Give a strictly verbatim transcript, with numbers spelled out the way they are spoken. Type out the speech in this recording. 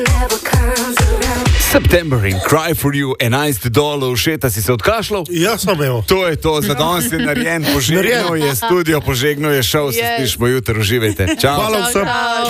September in Cry for You, enajst dolov, šeta si se odkašljal? Ja, sem evo. To je to, za danes je narejen, požegnal je studio, požegnal je šov, se slišmo jutro, uživajte. Čau. Hvala vsem.